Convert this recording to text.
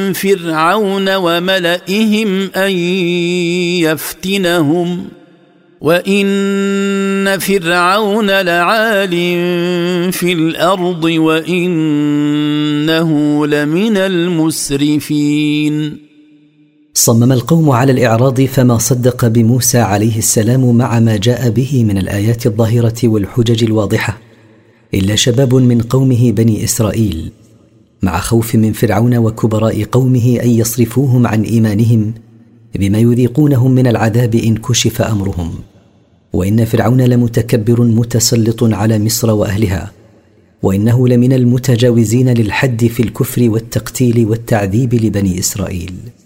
فرعون وملئهم أن يفتنهم وإن فرعون لعال في الأرض وإنه لمن المسرفين. صمم القوم على الإعراض فما صدق بموسى عليه السلام مع ما جاء به من الآيات الظاهرة والحجج الواضحة إلا شباب من قومه بني إسرائيل، مع خوف من فرعون وكبراء قومه أن يصرفوهم عن إيمانهم بما يذيقونهم من العذاب إن كشف أمرهم. وإن فرعون لمتكبر متسلط على مصر وأهلها، وإنه لمن المتجاوزين للحد في الكفر والتقتيل والتعذيب لبني إسرائيل.